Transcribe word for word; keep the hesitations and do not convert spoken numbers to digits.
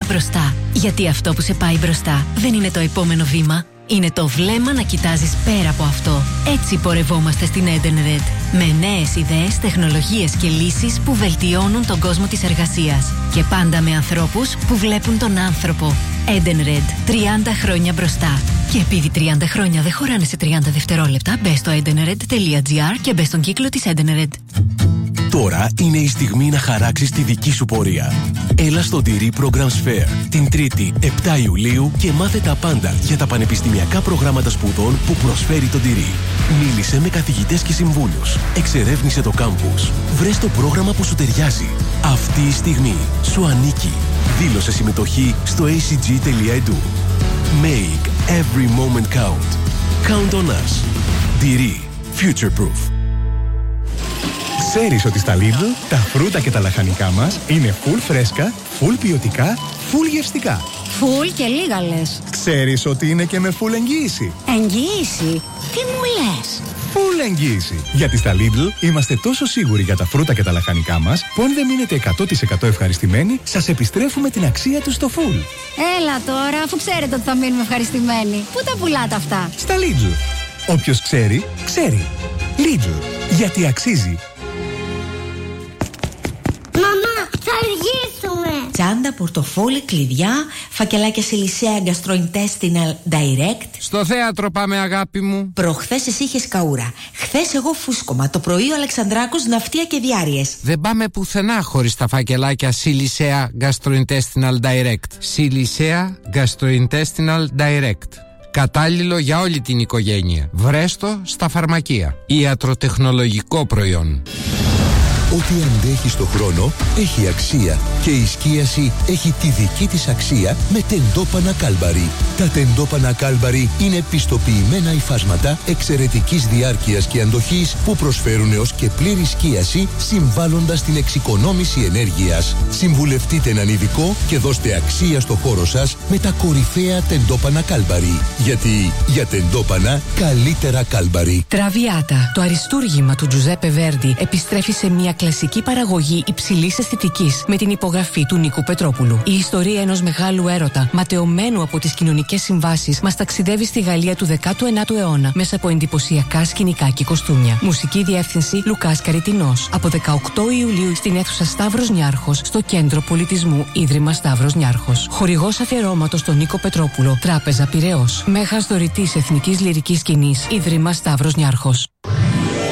μπροστά. Γιατί αυτό που σε πάει μπροστά δεν είναι το επόμενο βήμα. Είναι το βλέμμα να κοιτάζεις πέρα από αυτό. Έτσι πορευόμαστε στην Edenred. Με νέες ιδέες, τεχνολογίες και λύσεις που βελτιώνουν τον κόσμο της εργασίας. Και πάντα με ανθρώπους που βλέπουν τον άνθρωπο. Edenred. τριάντα χρόνια μπροστά. Και επειδή τριάντα χρόνια δεν χωράνε σε τριάντα δευτερόλεπτα, μπες στο edenred τελεία gr και μπες στον κύκλο της Edenred. Τώρα είναι η στιγμή να χαράξεις τη δική σου πορεία. Έλα στο Ντυρί Programs Fair την Τρίτη επτά Ιουλίου και μάθε τα πάντα για τα πανεπιστημιακά προγράμματα σπουδών που προσφέρει το Ντυρί. Μίλησε με καθηγητές και συμβούλους. Εξερεύνησε το κάμπους. Βρες το πρόγραμμα που σου ταιριάζει. Αυτή η στιγμή σου ανήκει. Δήλωσε συμμετοχή στο έι σι τζι τελεία ι ντ ου. Make every moment count. Count on us. Ντυρί. Future proof. Ξέρεις ότι στα Lidl τα φρούτα και τα λαχανικά μας είναι full φρέσκα, full ποιοτικά, full γευστικά. Full και λίγα λες. Ξέρεις ότι είναι και με full εγγύηση. Εγγύηση? Τι μου λες? Full εγγύηση. Γιατί στα Lidl είμαστε τόσο σίγουροι για τα φρούτα και τα λαχανικά μας που αν δεν μείνετε εκατό τοις εκατό ευχαριστημένοι, σας επιστρέφουμε την αξία τους στο full. Έλα τώρα, αφού ξέρετε ότι θα μείνουμε ευχαριστημένοι. Πού τα πουλάτε αυτά? Στα Lidl. Όποιος ξέρει, ξέρει. Lidl. Γιατί αξίζει. Μαμά, θα αργήσουμε! Τσάντα, πορτοφόλι, κλειδιά, φακελάκια Silicea Gastrointestinal Direct. Στο θέατρο πάμε, αγάπη μου. Προχθές εσύ είχες καούρα. Χθες εγώ φούσκωμα. Το πρωί ο Αλεξανδράκος ναυτία και διάρειες. Δεν πάμε πουθενά χωρίς τα φακελάκια Silicea Gastrointestinal Direct. Silicea Gastrointestinal Direct. Κατάλληλο για όλη την οικογένεια. Βρέστο στα φαρμακεία. Ιατροτεχνολογικό προϊόν. Ό,τι αντέχει στο χρόνο έχει αξία και η σκίαση έχει τη δική της αξία με τεντόπανα Κάλμπαρι. Τα τεντόπανα Κάλμπαρι είναι πιστοποιημένα υφάσματα εξαιρετικής διάρκειας και αντοχής που προσφέρουν έως και πλήρη σκίαση συμβάλλοντας στην εξοικονόμηση ενέργειας. Συμβουλευτείτε έναν ειδικό και δώστε αξία στο χώρο σας με τα κορυφαία τεντόπανα Κάλμπαρι. Γιατί για τεντόπανα καλύτερα Κάλμπαρι. Τραβιάτα, το αριστούργημα του Τζουζέπε Βέρντι επιστρέφει σε μια κλασική παραγωγή υψηλής αισθητικής με την υπογραφή του Νίκου Πετρόπουλου. Η ιστορία ενός μεγάλου έρωτα, ματαιωμένου από τις κοινωνικές συμβάσεις, μας ταξιδεύει στη Γαλλία του δέκατου ενάτου αιώνα μέσα από εντυπωσιακά σκηνικά και κοστούμια. Μουσική διεύθυνση Λουκάς Καριτινός. Από δεκαοκτώ Ιουλίου στην αίθουσα Σταύρος Νιάρχος, στο Κέντρο Πολιτισμού Ίδρυμα Σταύρος Νιάρχος. Χορηγός αφιερώματος στον Νίκο Πετρόπουλο, Τράπεζα Πειραιώς. Μέγας δωρητής Εθνικής Λυρικής Σκηνής, Ίδρυμα Σταύρος Νιάρχος.